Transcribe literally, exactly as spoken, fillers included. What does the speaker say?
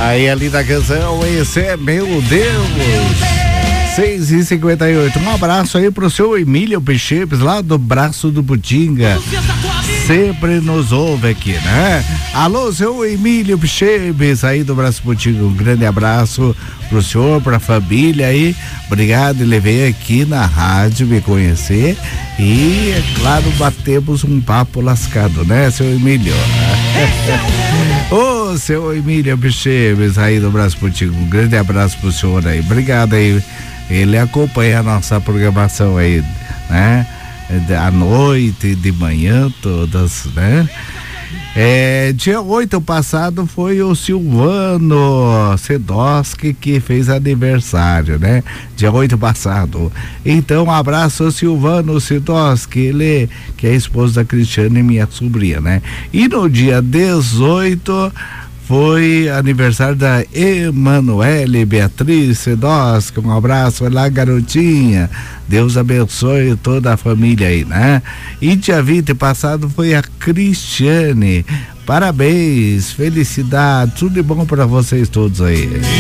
Aí ali da canção, esse é meu Deus. seis e cinquenta e oito. Um abraço aí pro seu Emílio Pechepes, lá do Braço do Putinga. Sempre nos ouve aqui, né? Alô, seu Emílio Pechepes, aí do Braço do Putinga. Um grande abraço pro senhor, pra família aí. Obrigado, ele veio aqui na rádio me conhecer. E, é claro, batemos um papo lascado, né, seu Emílio? Ô, seu Emílio Pechepes, aí do Braço do Putinga. Um grande abraço pro senhor aí. Obrigado aí. Ele acompanha a nossa programação aí, né? À noite, de manhã, todas, né? É, dia oito passado foi o Silvano Sedoski que fez aniversário, né? Dia oito passado. Então, um abraço ao Silvano Sedoski, ele que é esposo da Cristiane e minha sobrinha, né? E no dia dezoito foi aniversário da Emanuele Beatriz Sedoski. Um abraço lá, garotinha. Deus abençoe toda a família aí, né? E dia vinte passado foi a Cristiane. Parabéns, felicidade, tudo de bom para vocês todos aí.